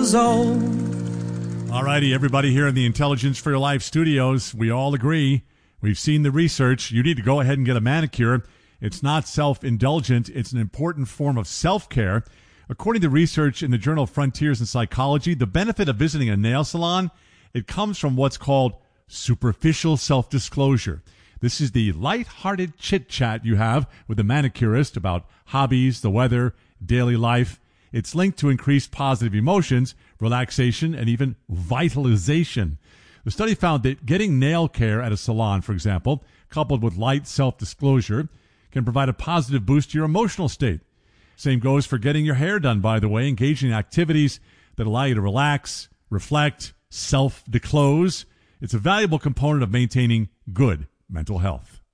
years old. All righty, everybody here in the Intelligence for Your Life studios, we all agree. We've seen the research. You need to go ahead and get a manicure. It's not self-indulgent. It's an important form of self-care. According to research in the journal Frontiers in Psychology, the benefit of visiting a nail salon, it comes from what's called superficial self-disclosure. This is the light-hearted chit-chat you have with a manicurist about hobbies, the weather, daily life. It's linked to increased positive emotions, relaxation, and even vitalization. The study found that getting nail care at a salon, for example, coupled with light self-disclosure, can provide a positive boost to your emotional state. Same goes for getting your hair done, by the way, engaging in activities that allow you to relax, reflect, self-declose. It's a valuable component of maintaining good mental health.